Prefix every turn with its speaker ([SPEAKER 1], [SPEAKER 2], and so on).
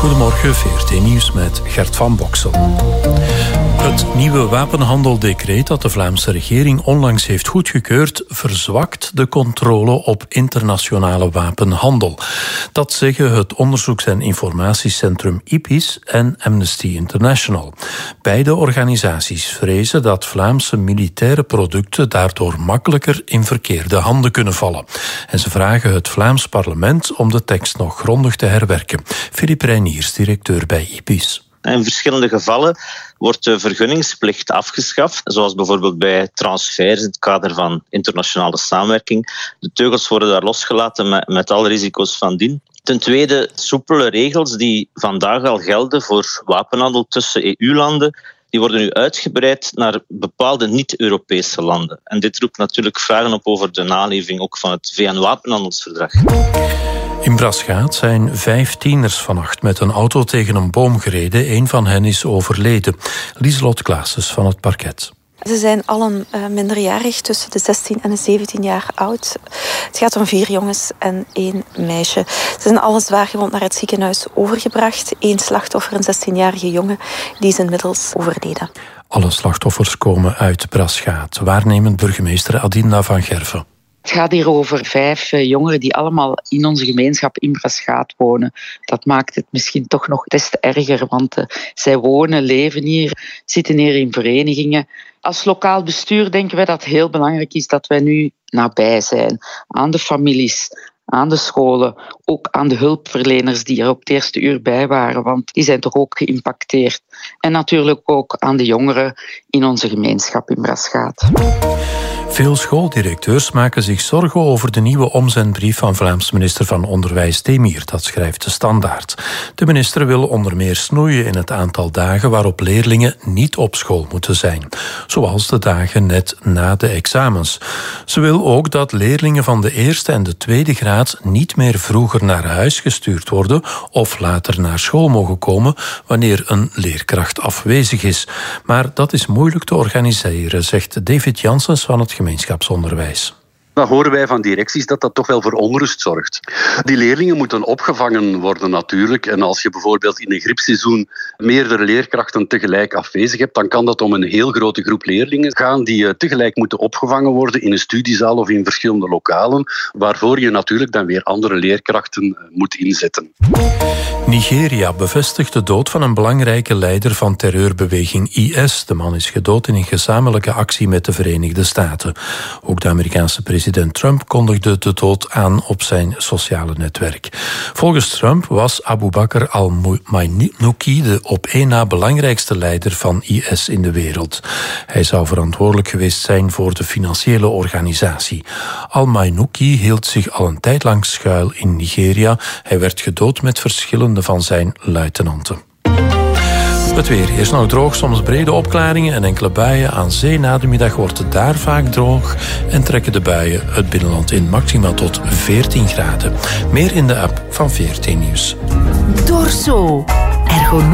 [SPEAKER 1] Goedemorgen, VRT Nieuws met Gert van Boksel. Het nieuwe wapenhandeldecreet dat de Vlaamse regering onlangs heeft goedgekeurd verzwakt de controle op internationale wapenhandel. Dat zeggen het onderzoeks- en informatiecentrum IPIS en Amnesty International. Beide organisaties vrezen dat Vlaamse militaire producten daardoor makkelijker in verkeerde handen kunnen vallen. En ze vragen het Vlaams parlement om de tekst nog grondig te herwerken. Philippe Reiniers, directeur bij IPIS.
[SPEAKER 2] In verschillende gevallen wordt de vergunningsplicht afgeschaft, zoals bijvoorbeeld bij transfers in het kader van internationale samenwerking. De teugels worden daar losgelaten met alle risico's van dien. Ten tweede, soepele regels die vandaag al gelden voor wapenhandel tussen EU-landen, die worden nu uitgebreid naar bepaalde niet-Europese landen. En dit roept natuurlijk vragen op over de naleving ook van het VN-wapenhandelsverdrag.
[SPEAKER 1] In Braschaat zijn 5 tieners vannacht met een auto tegen een boom gereden. Een van hen is overleden. Lieselot Klaassens van het parket.
[SPEAKER 3] Ze zijn allen minderjarig, tussen de 16 en de 17 jaar oud. Het gaat om 4 jongens en 1 meisje. Ze zijn alle zwaargewond naar het ziekenhuis overgebracht. 1 slachtoffer, een 16-jarige jongen, die is inmiddels overleden.
[SPEAKER 1] Alle slachtoffers komen uit Braschaat. Waarnemend burgemeester Adinda van Gerven.
[SPEAKER 4] Het gaat hier over 5 jongeren die allemaal in onze gemeenschap in Braschaat wonen. Dat maakt het misschien toch nog des te erger, want zij wonen, leven hier, zitten hier in verenigingen. Als lokaal bestuur denken wij dat het heel belangrijk is dat wij nu nabij zijn aan de families, aan de scholen, ook aan de hulpverleners die er op het eerste uur bij waren, want die zijn toch ook geïmpacteerd. En natuurlijk ook aan de jongeren in onze gemeenschap in Braschaat.
[SPEAKER 1] Veel schooldirecteurs maken zich zorgen over de nieuwe omzendbrief van Vlaams minister van Onderwijs Demir. Dat schrijft de Standaard. De minister wil onder meer snoeien in het aantal dagen waarop leerlingen niet op school moeten zijn. Zoals de dagen net na de examens. Ze wil ook dat leerlingen van de eerste en de tweede graad niet meer vroeger naar huis gestuurd worden of later naar school mogen komen wanneer een leerkracht afwezig is. Maar dat is moeilijk te organiseren, zegt David Janssens van het gemeenschapsonderwijs.
[SPEAKER 5] Dan horen wij van directies dat toch wel voor onrust zorgt. Die leerlingen moeten opgevangen worden natuurlijk. En als je bijvoorbeeld in een griepseizoen meerdere leerkrachten tegelijk afwezig hebt, dan kan dat om een heel grote groep leerlingen gaan die tegelijk moeten opgevangen worden in een studiezaal of in verschillende lokalen, waarvoor je natuurlijk dan weer andere leerkrachten moet inzetten.
[SPEAKER 1] Nigeria bevestigt de dood van een belangrijke leider van terreurbeweging IS. De man is gedood in een gezamenlijke actie met de Verenigde Staten. Ook de Amerikaanse president Trump kondigde de dood aan op zijn sociale netwerk. Volgens Trump was Abu Bakr al-Maynouki de op één na belangrijkste leider van IS in de wereld. Hij zou verantwoordelijk geweest zijn voor de financiële organisatie. Al-Maynouki hield zich al een tijd lang schuil in Nigeria. Hij werd gedood met verschillende van zijn luitenanten. Het weer. Eerst nog droog, soms brede opklaringen en enkele buien. Aan zee na de middag wordt het daar vaak droog en trekken de buien het binnenland in, maximaal tot 14 graden. Meer in de app van VRT Nieuws.
[SPEAKER 6] Dorso. Ergonomie.